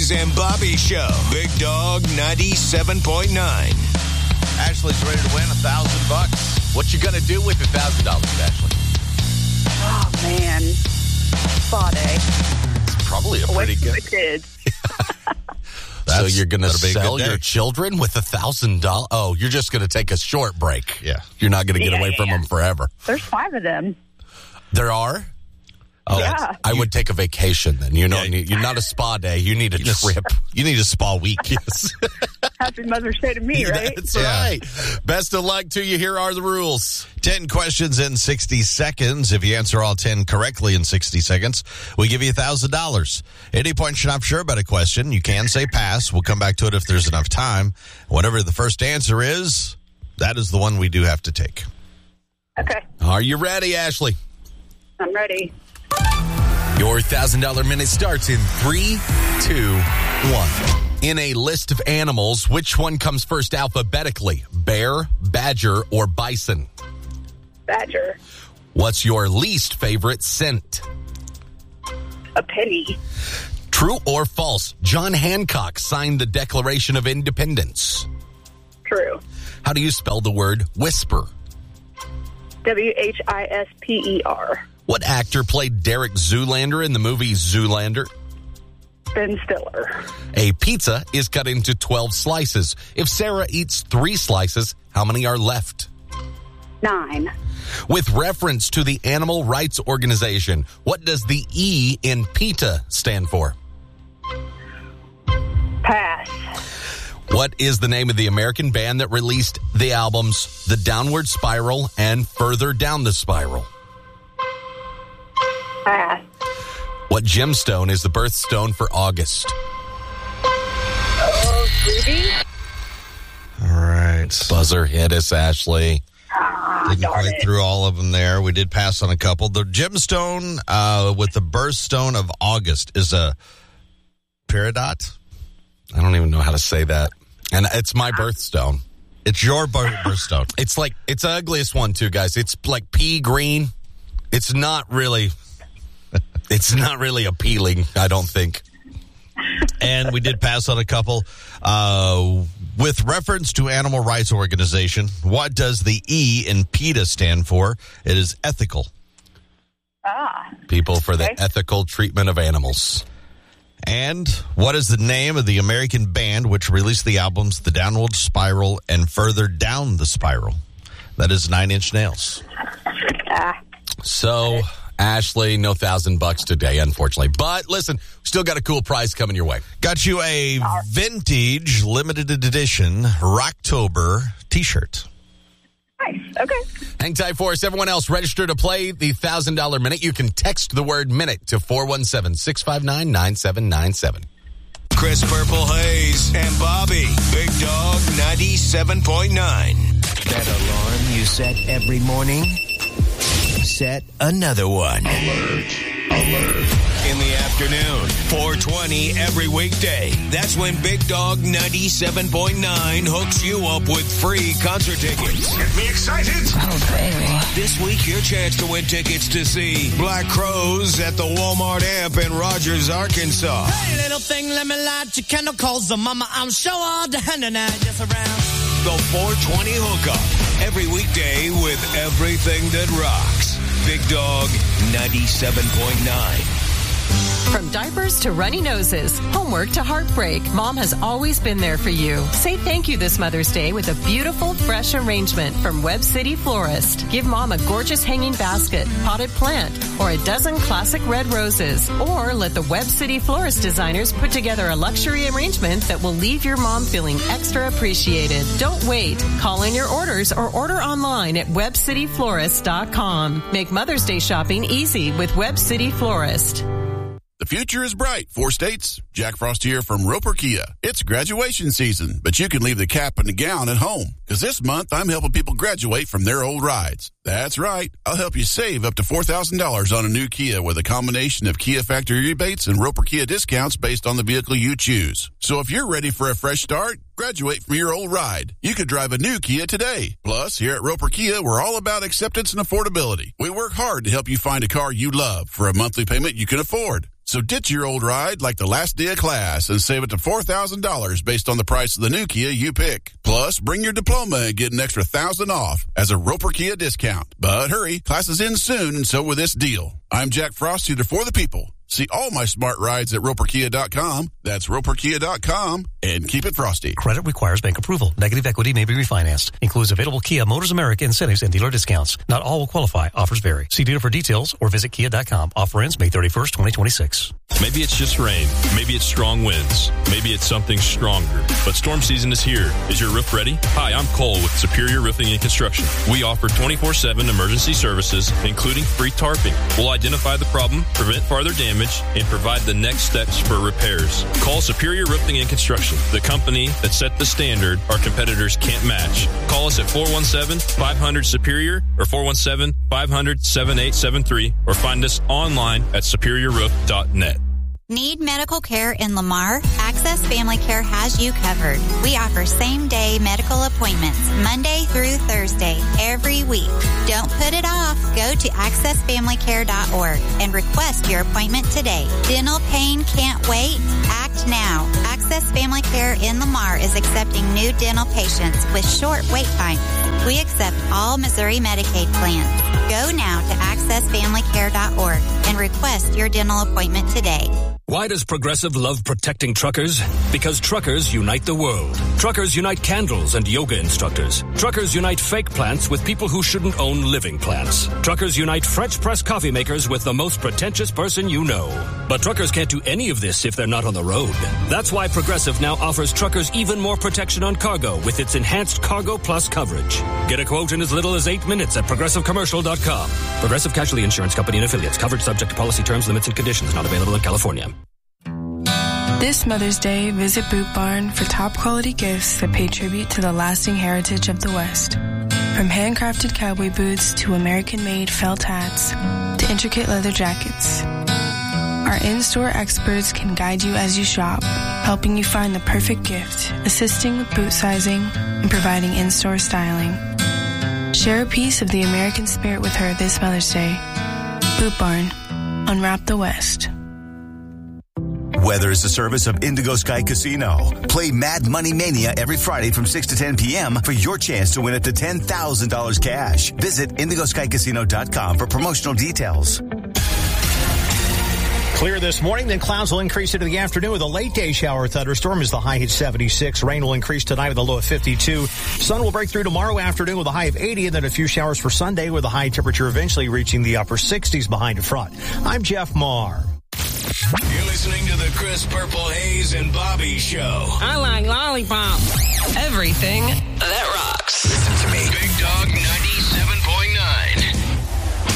Hayes and Bobby Show. Big Dog 97.9. Ashley's ready to win $1,000. What you gonna do with $1,000, Ashley? Oh, man. Spa day. It's probably a pretty good. With the kids. So you're going to that'll be a good sell day. your children with $1,000? Oh, you're just going to take a short break. Yeah. You're not going to get away from them forever. There's 5 of them. There are? Oh, Yeah. I would take a vacation then. You're not a spa day. You need a trip. You need a spa week. Yes. Happy Mother's Day to me, right? That's Yeah. right. Best of luck to you. Here are the rules. 10 questions in 60 seconds. If you answer all 10 correctly in 60 seconds, we give you $1,000. At any point you're not sure about a question, you can say pass. We'll come back to it if there's enough time. Whatever the first answer is, that is the one we do have to take. Okay. Are you ready, Ashley? I'm ready. Your $1,000 minute starts in 3, 2, 1. In a list of animals, which one comes first alphabetically? Bear, badger, or bison? Badger. What's your least favorite scent? A penny. True or false? John Hancock signed the Declaration of Independence. True. How do you spell the word whisper? WHISPER. What actor played Derek Zoolander in the movie Zoolander? Ben Stiller. A pizza is cut into 12 slices. If Sarah eats 3 slices, how many are left? 9. With reference to the Animal Rights Organization, what does the E in PETA stand for? Pass. What is the name of the American band that released the albums The Downward Spiral and Further Down the Spiral? Pass. What gemstone is the birthstone for August? Oh, Ruby? All right. Buzzer hit us, Ashley. Didn't darn quite it. through all of them there. We did pass on a couple. The gemstone with the birthstone of August is a peridot. I don't even know how to say that. And it's my birthstone. It's your birthstone. It's the ugliest one too, guys. It's like pea green. It's not really appealing, I don't think. And we did pass on a couple. With reference to Animal Rights Organization, what does the E in PETA stand for? It is ethical. People for the Okay. ethical treatment of animals. And what is the name of the American band which released the albums The Downward Spiral and Further Down the Spiral? That is 9 Inch Nails. So, Ashley, no $1,000 today, unfortunately. But listen, we still got a cool prize coming your way. Got you a vintage limited edition Rocktober t-shirt. Nice. Okay. Hang tight for us. Everyone else, register to play the $1,000 minute. You can text the word minute to 417-659-9797. Chris Purple Hayes and Bobby. Big Dog 97.9. That alarm you set every morning? Set another one. In the afternoon, 4:20 every weekday. That's when Big Dog 97.9 hooks you up with free concert tickets. Get me excited. Oh, baby. This week, your chance to win tickets to see Black Crowes at the Walmart Amp in Rogers, Arkansas. Hey, little thing, let me light your candle, cause the mama, I'm sure all the hand and I just around. The 420 hookup. Every weekday with everything that rocks. Big Dog 97.9. From diapers to runny noses, homework to heartbreak, Mom has always been there for you. Say thank you this Mother's Day with a beautiful, fresh arrangement from Web City Florist. Give Mom a gorgeous hanging basket, potted plant, or a dozen classic red roses. Or let the Web City Florist designers put together a luxury arrangement that will leave your mom feeling extra appreciated. Don't wait. Call in your orders or order online at webcityflorist.com. Make Mother's Day shopping easy with Web City Florist. The future is bright. 4 states. Jack Frost here from Roper Kia. It's graduation season, but you can leave the cap and the gown at home. Because this month, I'm helping people graduate from their old rides. That's right. I'll help you save up to $4,000 on a new Kia with a combination of Kia factory rebates and Roper Kia discounts based on the vehicle you choose. So if you're ready for a fresh start, graduate from your old ride. You could drive a new Kia today. Plus, here at Roper Kia, we're all about acceptance and affordability. We work hard to help you find a car you love for a monthly payment you can afford. So ditch your old ride like the last day of class and save it to $4,000 based on the price of the new Kia you pick. Plus, bring your diploma and get an extra $1,000 off as a Roper Kia discount. But hurry, classes end soon, and so will this deal. I'm Jack Frost, here for the people. See all my smart rides at RoperKia.com. That's RoperKia.com. And keep it frosty. Credit requires bank approval. Negative equity may be refinanced. Includes available Kia Motors America incentives and dealer discounts. Not all will qualify. Offers vary. See dealer for details or visit Kia.com. Offer ends May 31st, 2026. Maybe it's just rain. Maybe it's strong winds. Maybe it's something stronger. But storm season is here. Is your roof ready? Hi, I'm Cole with Superior Roofing and Construction. We offer 24/7 emergency services, including free tarping. We'll identify the problem, prevent farther damage, and provide the next steps for repairs. Call Superior Roofing and Construction, the company that set the standard our competitors can't match. Call us at 417-500-SUPERIOR or 417-500-7873 or find us online at superiorroof.net. Need medical care in Lamar? Access Family Care has you covered. We offer same-day medical appointments Monday through Thursday every week. Don't put it off. Go to accessfamilycare.org and request your appointment today. Dental pain can't wait? Act now. Access Family Care in Lamar is accepting new dental patients with short wait times. We accept all Missouri Medicaid plans. Go now to accessfamilycare.org and request your dental appointment today. Why does Progressive love protecting truckers? Because truckers unite the world. Truckers unite candles and yoga instructors. Truckers unite fake plants with people who shouldn't own living plants. Truckers unite French press coffee makers with the most pretentious person you know. But truckers can't do any of this if they're not on the road. That's why Progressive now offers truckers even more protection on cargo with its enhanced Cargo Plus coverage. Get a quote in as little as 8 minutes at ProgressiveCommercial.com. Progressive Casualty Insurance Company and Affiliates. Coverage subject to policy terms, limits, and conditions. Not available in California. This Mother's Day, visit Boot Barn for top quality gifts that pay tribute to the lasting heritage of the West. From handcrafted cowboy boots to American-made felt hats to intricate leather jackets. Our in-store experts can guide you as you shop, helping you find the perfect gift, assisting with boot sizing, and providing in-store styling. Share a piece of the American spirit with her this Mother's Day. Boot Barn. Unwrap the West. Weather is a service of Indigo Sky Casino. Play Mad Money Mania every Friday from 6 to 10 p.m. for your chance to win up to $10,000 cash. Visit IndigoSkyCasino.com for promotional details. Clear this morning, then clouds will increase into the afternoon with a late day shower thunderstorm as the high hits 76. Rain will increase tonight with a low of 52. Sun will break through tomorrow afternoon with a high of 80, and then a few showers for Sunday with a high temperature eventually reaching the upper 60s behind a front. I'm Jeff Marr. You're listening to the Chris Purple Hayes and Bobby Show. I like lollipops. Everything that